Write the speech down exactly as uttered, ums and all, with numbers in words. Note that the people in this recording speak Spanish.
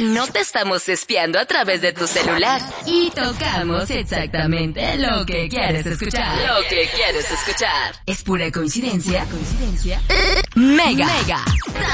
No te estamos espiando a través de tu celular. Y tocamos exactamente lo que quieres escuchar. Lo que quieres escuchar. ¿Es pura coincidencia? ¿Coincidencia? Mega. Mega.